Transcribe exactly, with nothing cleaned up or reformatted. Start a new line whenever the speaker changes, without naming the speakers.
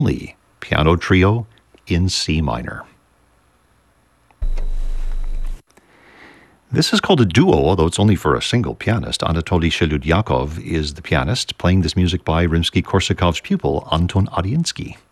Lee, Piano Trio in C minor. This is called a duo, although it's only for a single pianist. Anatoly Shelyudyakov is the pianist, playing this music by Rimsky-Korsakov's pupil, Anton Adinsky.